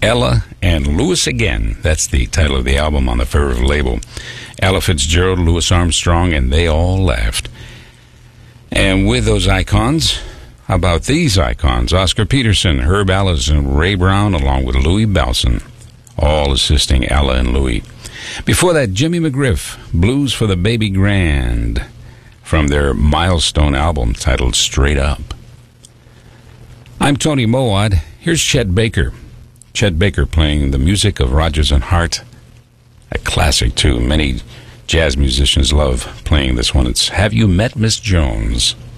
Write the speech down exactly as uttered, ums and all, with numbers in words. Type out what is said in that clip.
Ella and Louis Again. That's the title of the album on the Fervor label. Ella Fitzgerald, Louis Armstrong, and They All Laughed. And with those icons, how about these icons? Oscar Peterson, Herb Allis, and Ray Brown, along with Louis Bellson, all assisting Ella and Louis. Before that, Jimmy McGriff, Blues for the Baby Grand, from their milestone album titled Straight Up. I'm Tony Mowat. Here's Chet Baker. Chet Baker playing the music of Rodgers and Hart. A classic, too. Many jazz musicians love playing this one. It's Have You Met Miss Jones?